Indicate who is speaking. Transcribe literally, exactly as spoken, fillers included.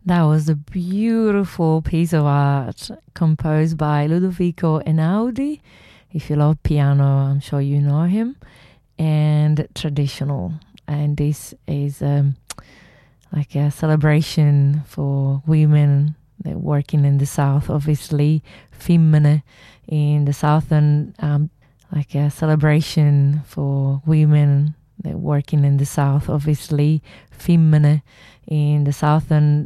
Speaker 1: That was a beautiful piece of art composed by Ludovico Einaudi. If you love piano, I'm sure you know him. And traditional. And this is um, like a celebration for women that working in the South, obviously, femmine in the Southern, um, like a celebration for women that working in the South, obviously, femmine in the Southern